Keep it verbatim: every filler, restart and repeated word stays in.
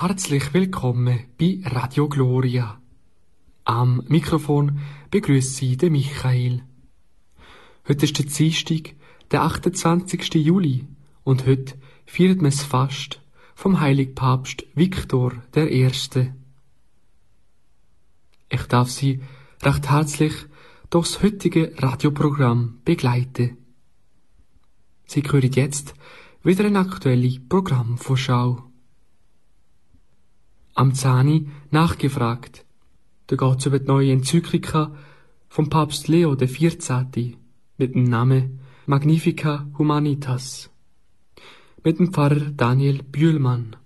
Herzlich willkommen bei Radio Gloria. Am Mikrofon begrüßt Sie den Michael. Heute ist der Dienstag, der achtundzwanzigste Juli, und heute feiert man das Fast vom heiligen Papst Viktor der Erste. Ich darf Sie recht herzlich durchs heutige Radioprogramm begleiten. Sie hören jetzt wieder eine aktuelle Programmvorschau. Am Zani nachgefragt. Da geht's über die neue Enzyklika vom Papst Leo der Vierzehnte mit dem Namen Magnifica Humanitas mit dem Pfarrer Daniel Bühlmann.